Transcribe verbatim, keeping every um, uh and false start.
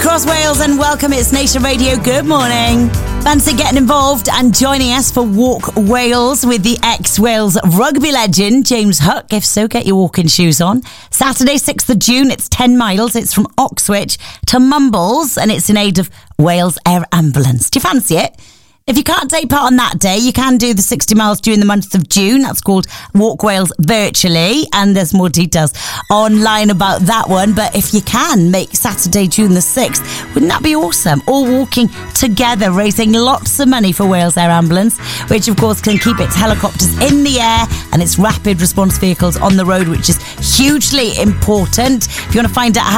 across Wales and welcome. It's Nation Radio. Good morning. Fancy getting involved and joining us for Walk Wales with the ex-Wales rugby legend James Hook? If so, get your walking shoes on. Saturday, sixth of June, it's ten miles. It's from Oxwich to Mumbles and it's in aid of Wales Air Ambulance. Do you fancy it? If you can't take part on that day, you can do the sixty miles during the month of June. That's called Walk Wales Virtually, and there's more details online about that one. But if you can make Saturday, June the sixth, wouldn't that be awesome? All walking together, raising lots of money for Wales Air Ambulance, which of course can keep its helicopters in the air and its rapid response vehicles on the road, which is hugely important. If you want to find out how